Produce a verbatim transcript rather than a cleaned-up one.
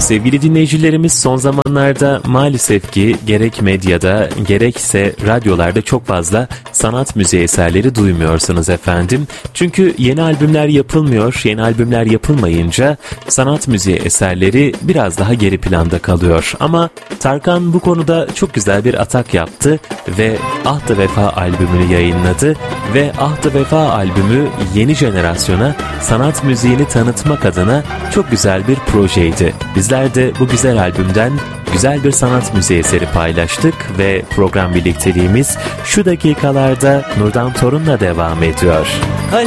Sevgili dinleyicilerimiz, son zamanlarda maalesef ki gerek medyada gerekse radyolarda çok fazla sanat müziği eserleri duymuyorsunuz efendim. Çünkü yeni albümler yapılmıyor, yeni albümler yapılmayınca sanat müziği eserleri biraz daha geri planda kalıyor. Ama Tarkan bu konuda çok güzel bir atak yaptı ve Ahd-ı Vefa albümünü yayınladı ve Ahd-ı Vefa albümü yeni jenerasyona sanat müziğini tanıtmak adına çok güzel bir projeydi. Bizler de bu güzel albümden güzel bir sanat müziği eseri paylaştık ve program birlikteliğimiz şu dakikalarda Nurdan Torun'la devam ediyor. Hani